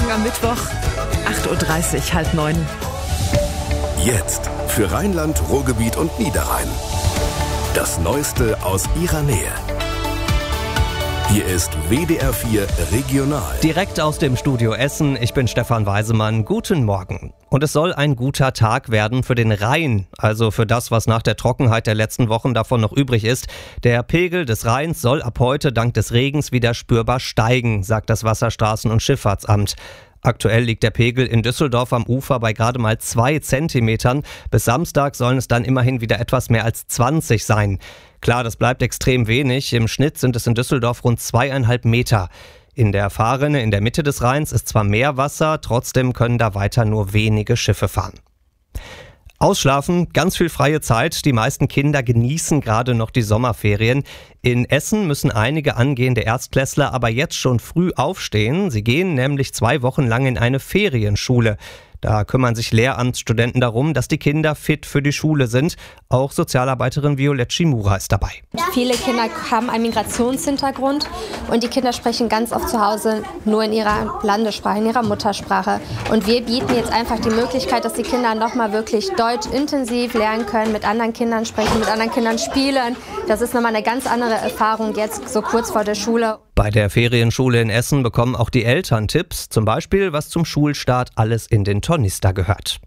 Morgen am Mittwoch, 8.30 Uhr, 8:30. Jetzt für Rheinland, Ruhrgebiet und Niederrhein. Das Neueste aus ihrer Nähe. Hier ist WDR 4 Regional. Direkt aus dem Studio Essen, ich bin Stefan Weisemann. Guten Morgen. Und es soll ein guter Tag werden für den Rhein, also für das, was nach der Trockenheit der letzten Wochen davon noch übrig ist. Der Pegel des Rheins soll ab heute dank des Regens wieder spürbar steigen, sagt das Wasserstraßen- und Schifffahrtsamt. Aktuell liegt der Pegel in Düsseldorf am Ufer bei gerade mal 2 Zentimetern. Bis Samstag sollen es dann immerhin wieder etwas mehr als 20 sein. Klar, das bleibt extrem wenig. Im Schnitt sind es in Düsseldorf rund 2,5 Meter. In der Fahrrinne in der Mitte des Rheins ist zwar mehr Wasser, trotzdem können da weiter nur wenige Schiffe fahren. Ausschlafen, ganz viel freie Zeit. Die meisten Kinder genießen gerade noch die Sommerferien. In Essen müssen einige angehende Erstklässler aber jetzt schon früh aufstehen. Sie gehen nämlich 2 Wochen lang in eine Ferienschule. Da kümmern sich Lehramtsstudenten darum, dass die Kinder fit für die Schule sind. Auch Sozialarbeiterin Violette Schimura ist dabei. Viele Kinder haben einen Migrationshintergrund und die Kinder sprechen ganz oft zu Hause nur in ihrer Landessprache, in ihrer Muttersprache. Und wir bieten jetzt einfach die Möglichkeit, dass die Kinder nochmal wirklich Deutsch intensiv lernen können, mit anderen Kindern sprechen, mit anderen Kindern spielen. Das ist nochmal eine ganz andere Erfahrung jetzt so kurz vor der Schule. Bei der Ferienschule in Essen bekommen auch die Eltern Tipps, zum Beispiel, was zum Schulstart alles in den Tornister gehört.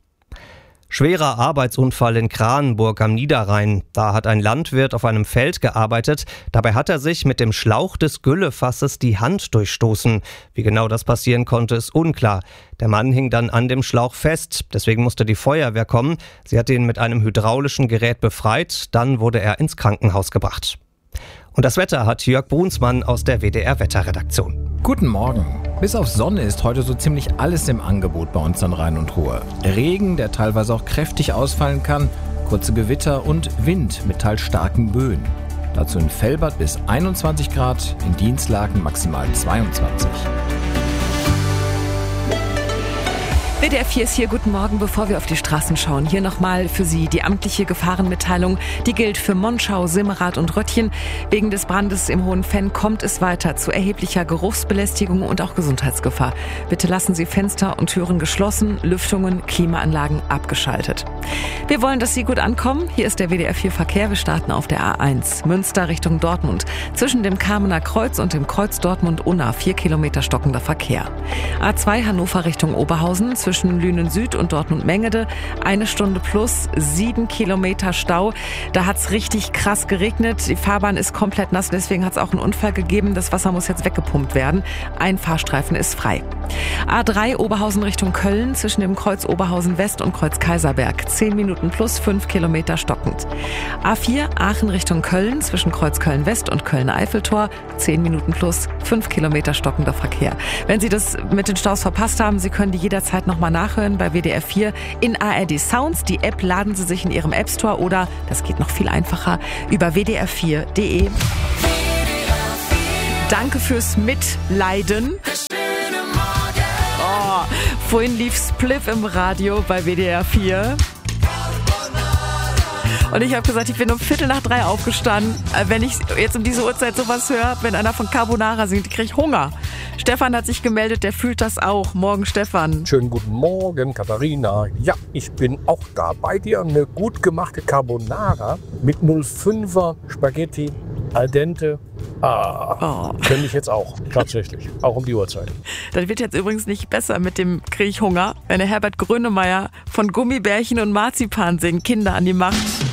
Schwerer Arbeitsunfall in Kranenburg am Niederrhein. Da hat ein Landwirt auf einem Feld gearbeitet. Dabei hat er sich mit dem Schlauch des Güllefasses die Hand durchstoßen. Wie genau das passieren konnte, ist unklar. Der Mann hing dann an dem Schlauch fest. Deswegen musste die Feuerwehr kommen. Sie hat ihn mit einem hydraulischen Gerät befreit. Dann wurde er ins Krankenhaus gebracht. Und das Wetter hat Jörg Brunsmann aus der WDR-Wetterredaktion. Guten Morgen. Bis auf Sonne ist heute so ziemlich alles im Angebot bei uns an Rhein und Ruhr. Regen, der teilweise auch kräftig ausfallen kann, kurze Gewitter und Wind mit teils starken Böen. Dazu in Velbert bis 21 Grad, in Dienstlaken maximal 22. WDR 4 ist hier, guten Morgen, bevor wir auf die Straßen schauen. Hier nochmal für Sie die amtliche Gefahrenmitteilung. Die gilt für Monschau, Simmerath und Röttchen. Wegen des Brandes im Hohen Venn kommt es weiter zu erheblicher Geruchsbelästigung und auch Gesundheitsgefahr. Bitte lassen Sie Fenster und Türen geschlossen, Lüftungen, Klimaanlagen abgeschaltet. Wir wollen, dass Sie gut ankommen. Hier ist der WDR 4 Verkehr. Wir starten auf der A1 Münster Richtung Dortmund. Zwischen dem Kamener Kreuz und dem Kreuz Dortmund-Unna 4 Kilometer stockender Verkehr. A2 Hannover Richtung Oberhausen. Zwischen Lünen Süd und Dortmund-Mengede 1 Stunde plus 7 Kilometer Stau. Da hat's richtig krass geregnet. Die Fahrbahn ist komplett nass, deswegen hat's auch einen Unfall gegeben. Das Wasser muss jetzt weggepumpt werden. Ein Fahrstreifen ist frei. A3 Oberhausen Richtung Köln zwischen dem Kreuz Oberhausen West und Kreuz Kaiserberg 10 Minuten plus 5 Kilometer stockend. A4 Aachen Richtung Köln zwischen Kreuz Köln West und Köln-Eiffeltor 10 Minuten plus 5 Kilometer stockender Verkehr. Wenn Sie das mit den Staus verpasst haben, Sie können die jederzeit nochmal nachhören bei WDR 4 in ARD Sounds. Die App laden Sie sich in Ihrem App Store oder, das geht noch viel einfacher, über wdr4.de. Danke fürs Mitleiden. Oh, vorhin lief Spliff im Radio bei WDR 4. Und ich habe gesagt, ich bin um 2:45 aufgestanden. Wenn ich jetzt um diese Uhrzeit sowas höre, wenn einer von Carbonara singt, kriege ich Hunger. Stefan hat sich gemeldet, der fühlt das auch. Morgen, Stefan. Schönen guten Morgen, Katharina. Ja, ich bin auch da bei dir. Eine gut gemachte Carbonara mit 0,5er Spaghetti al dente. Könnte ich jetzt auch, tatsächlich. Auch um die Uhrzeit. Das wird jetzt übrigens nicht besser mit dem krieg ich Hunger, wenn der Herbert Grönemeyer von Gummibärchen und Marzipan singt. Kinder an die Macht.